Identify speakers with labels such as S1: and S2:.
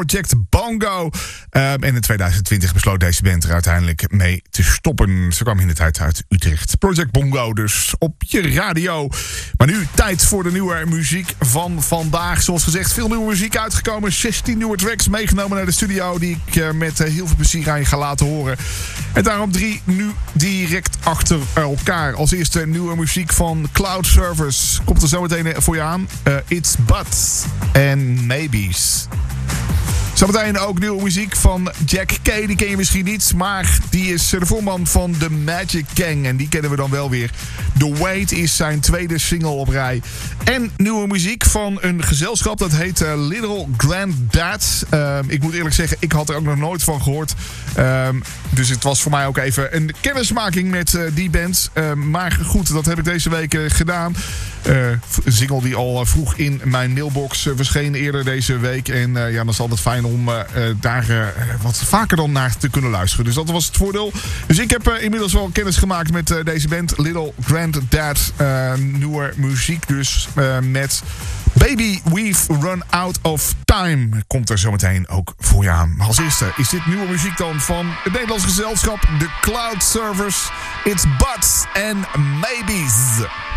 S1: Project Bongo. En in 2020 besloot deze band er uiteindelijk mee te stoppen. Ze kwam in de tijd uit Utrecht. Project Bongo dus op je radio. Maar nu tijd voor de nieuwe muziek van vandaag. Zoals gezegd, veel nieuwe muziek uitgekomen. 16 nieuwe tracks meegenomen naar de studio die ik met heel veel plezier aan je ga laten horen. En daarom 3 nu direct achter elkaar. Als eerste nieuwe muziek van Cloud Service. Komt er zo meteen voor je aan. It's Buts and Maybes. Zometeen ook nieuwe muziek van Jack K. Die ken je misschien niet, maar die is de voorman van The Magic Gang. En die kennen we dan wel weer. The Wait is zijn tweede single op rij. En nieuwe muziek van een gezelschap dat heet Little Granddad. Ik moet eerlijk zeggen, ik had er ook nog nooit van gehoord. Dus het was voor mij ook even een kennismaking met die band. Maar goed, dat heb ik deze week gedaan. Een single die al vroeg in mijn mailbox verscheen eerder deze week. En ja, dan is het altijd fijn om daar wat vaker dan naar te kunnen luisteren. Dus dat was het voordeel. Dus ik heb inmiddels wel kennis gemaakt met deze band Little Granddad. Nieuwe muziek dus met Baby We've Run Out of Time. Komt er zometeen ook voor je aan. Maar als eerste is dit nieuwe muziek dan van het Nederlandse gezelschap The Cloud Service. It's Buts and Maybes.